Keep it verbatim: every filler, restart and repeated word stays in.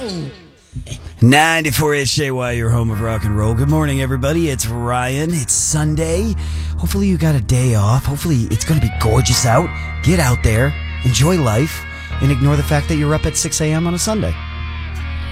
ninety-four H J Y, your home of rock and roll. Good morning, everybody. It's Ryan. It's Sunday. Hopefully you got a day off. Hopefully it's going to be gorgeous out. Get out there, enjoy life, and ignore the fact that you're up at six a.m. on a Sunday.